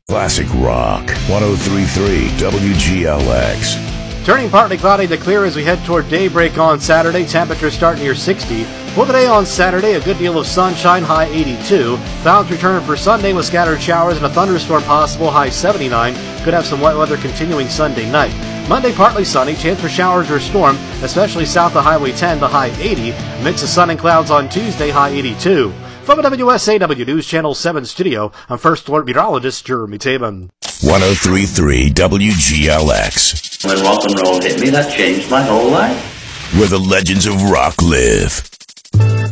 Classic Rock 103.3 WGLX. Turning partly cloudy to clear as we head toward daybreak on Saturday. Temperatures start near 60. For the day on Saturday, a good deal of sunshine, high 82. Clouds return for Sunday with scattered showers and a thunderstorm possible, high 79. Could have some wet weather continuing Sunday night. Monday, partly sunny, chance for showers or storm, especially south of Highway 10, the high 80. Mix of sun and clouds on Tuesday, high 82. From the WSAW News Channel 7 studio, I'm First Alert Meteorologist Jeremy Taban. 103.3 WGLX. When rock and roll hit me, that changed my whole life. Where the legends of rock live.